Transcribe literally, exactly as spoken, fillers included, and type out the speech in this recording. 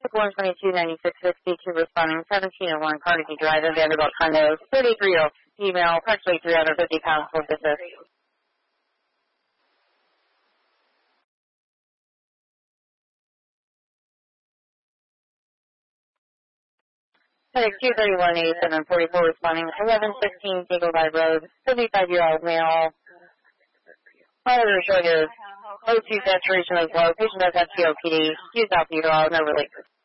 one twenty-two ninety-six sixty-two responding seventeen oh one Carnegie Drive in Vanderbilt Condo, thirty-three-year-old female, approximately three hundred fifty pounds for business. FedEx two thirty-one eighty-seven forty-four responding eleven fifteen Eagle Drive Road, seventy-five-year-old male. Monitor showed his O two saturation is low. Patient does have C O P D. Use albuterol, no releases.